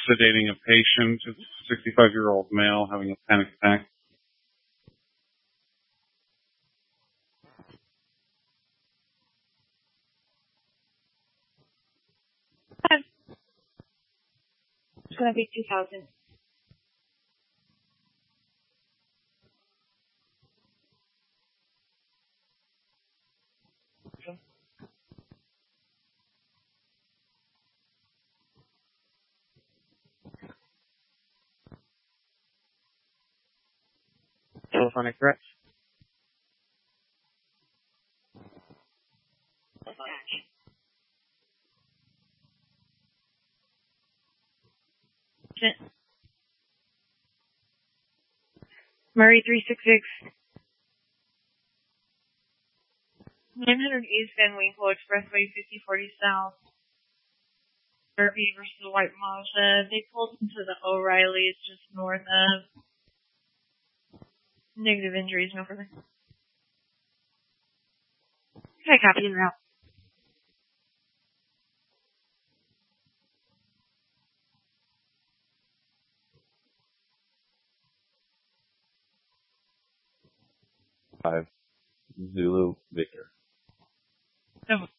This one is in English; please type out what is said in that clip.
sedating a patient. It's a 65-year-old male having a panic attack. It's going to be 2,000. Telephonic threats. Murray 366. 900 East Van Winkle Expressway 5040 South. Derby versus White Mazda. They pulled into the O'Reilly. It's just north of. Negative injuries, no further. Okay, copy and route. Five Zulu Victor. No.